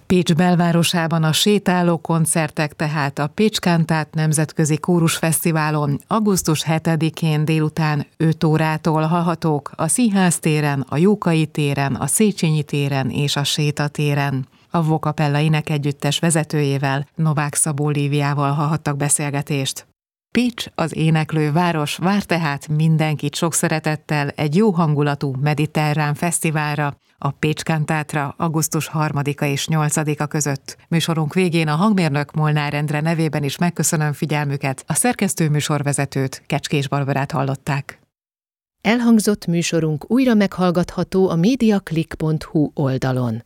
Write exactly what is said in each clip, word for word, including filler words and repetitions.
Pécs belvárosában a sétáló koncertek tehát a Pécskantát Nemzetközi Kórusfesztiválon augusztus hetedikén délután öt órától hallhatók a Színház téren, a Jókai téren, a Széchenyi téren és a Séta téren. A Vokapella énekegyüttes vezetőjével, Novák Szabó Líviával hallhattak beszélgetést. Pécs, az éneklő város vár tehát mindenkit sok szeretettel egy jó hangulatú mediterrán fesztiválra, a Pécskantátra augusztus harmadika és nyolcadika között. Műsorunk végén a hangmérnök Molnár Endre nevében is megköszönöm figyelmüket, a szerkesztő műsorvezetőt, Kecskés Barbarát hallották. Elhangzott műsorunk újra meghallgatható a mediaclick pont hu oldalon.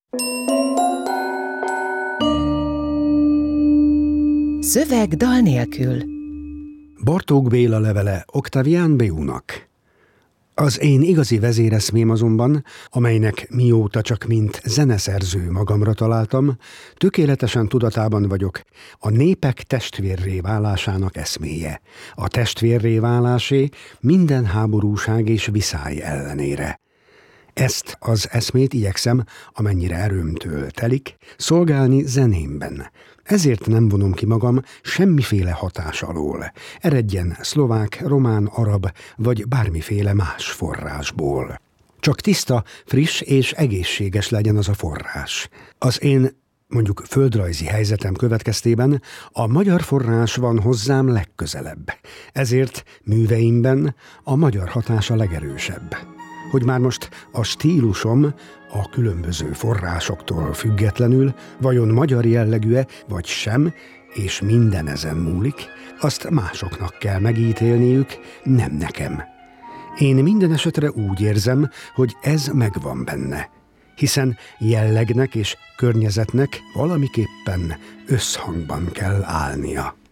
Szöveg dal nélkül. Bartók Béla levele Octavian Béunak. Az én igazi vezéreszmém azonban, amelynek mióta csak mint zeneszerző magamra találtam, tökéletesen tudatában vagyok, a népek testvérré válásának eszméje. A testvérré válásé minden háborúság és viszály ellenére. Ezt az eszmét igyekszem, amennyire erőmtől telik, szolgálni zenémben. Ezért nem vonom ki magam semmiféle hatás alól. Eredjen szlovák, román, arab vagy bármiféle más forrásból. Csak tiszta, friss és egészséges legyen az a forrás. Az én, mondjuk földrajzi helyzetem következtében a magyar forrás van hozzám legközelebb. Ezért műveimben a magyar hatás a legerősebb. Hogy már most a stílusom a különböző forrásoktól függetlenül vajon magyar jellegű-e vagy sem, és minden ezen múlik, azt másoknak kell megítélniük, nem nekem. Én minden esetre úgy érzem, hogy ez megvan benne, hiszen jellegnek és környezetnek valamiképpen összhangban kell állnia.